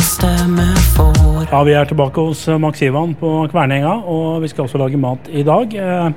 stemme for. Ja, vi tilbake hos Max Ivan på Kvernenga, og vi skal også lage mat I dag.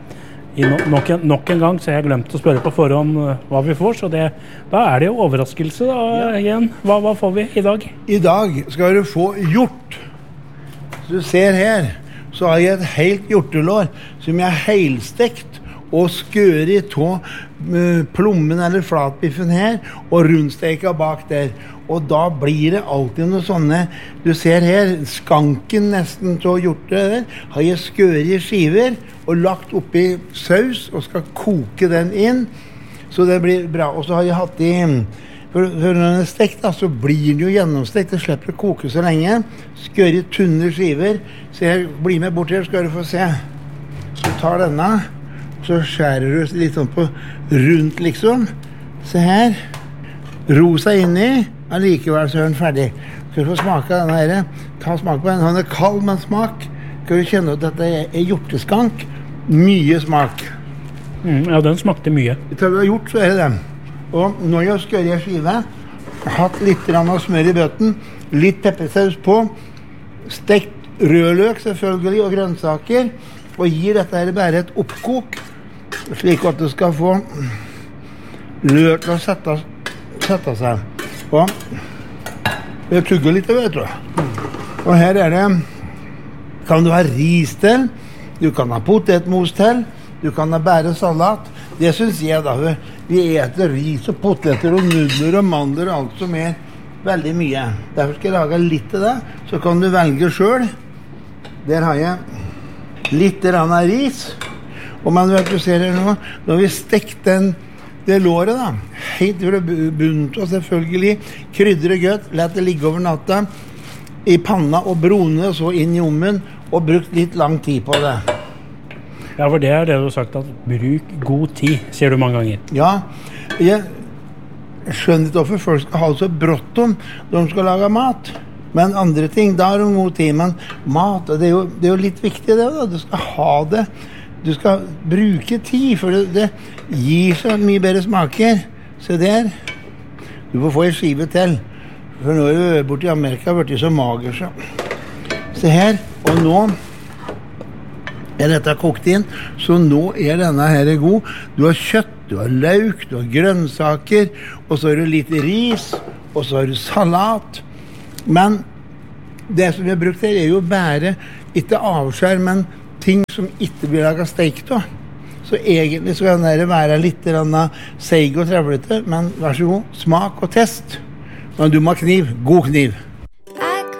Nok en gang så har jeg glemt å spørre på forhånd hva vi får, så da det jo overraskelse da, igjen. Hva får vi I dag? I dag skal du få hjort. Så du ser her, så har jeg et helt hjortelår som jeg heilstekt og skør I plommen eller flatbiffen her, og rundsteka bak der. Og da blir det alltid noe sånne, du ser her, skanken nesten til hjortet der, har jeg skør I skiver og lagt oppi saus og skal koke den inn, så det blir bra. Og så har jeg hatt I, for når den stekt da, så blir den jo gjennomstekt, det slipper å koke så lenge, skør I tunne skiver, så jeg blir med bort her, skal du få se. Så tar denne, så skjærer du litt sånn på rundt liksom, se her, rosa inni, allikevel så den ferdig. Skal du få smake av denne her, ta smak på den, den kald, men smak, skal du kjenne at dette hjorteskank, mye smak. Ja, den smakte mye. Til vi har gjort, så det det. Og når jeg skør I skive, hatt litt av smør I bøtten, litt peppersaus på, stekt rødløk selvfølgelig, og grønnsaker, og gir dette her bare et oppkok, slik at det skal få løk til å sette seg. Og jeg tugger litt, vet du. Og her det, kan du ha ris til, du kan ha potetmos til, du kan ha bæresalat. Det synes jeg da, vi eter ris og poteter og nudler og mandler og alt som veldig mye. Derfor skal jeg lage litt av det, så kan du velge selv. Der har jeg litt av ris, og man vet du ser her nå, når vi stekt det låret da, helt fra bunnen og selvfølgelig krydre gøtt, lett det ligge over natta I panna og brune og så inn I ovnen og brukt litt lang tid på det. Ja, for det det du har sagt, at bruk god tid, sier du mange ganger. Ja, jeg skjønner ikke hvorfor folk skal ha så bråttom når de skal lage mat. Men andre ting, da de god tid, men mat, det er jo litt viktig det da, du skal ha det. Du skal bruke tid, for det gir så mye bedre smaker. Se der. Du får få en skive til. For nå vi borte I Amerika, vært så mager. Så. Se her. Og nå dette kokt inn. Så nå denne her god. Du har kjøtt, du har løk, du har grønnsaker, og så har du litt ris, og så har du salat. Men det som vi har brukt her jo bare, ikke avskjær, men ting som ikke blir laget steik da. Så egentlig så kan det være litt seig og trevlete, men vær så god, smak og test. Men du må ha kniv, god kniv.